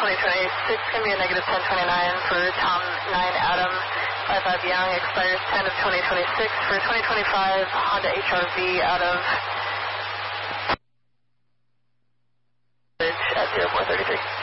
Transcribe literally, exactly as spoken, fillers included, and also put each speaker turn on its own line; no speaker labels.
twenty twenty-six, going to be a negative ten twenty-nine for Tom nine Adam five five Young, expires ten of twenty twenty-six. For twenty twenty-five, Honda H R V out of at zero four thirty-three.